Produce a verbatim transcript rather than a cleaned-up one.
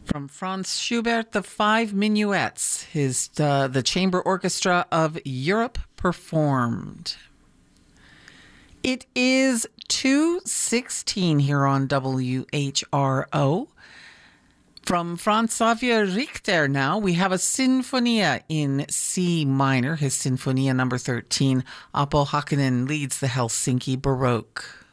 From Franz Schubert, the Five Minuets, his uh, the Chamber Orchestra of Europe performed. It is two sixteen here on W H R O. From Franz Xavier Richter now, we have a Sinfonia in C minor, his Sinfonia number thirteen. Apo Hakkinen leads the Helsinki Baroque.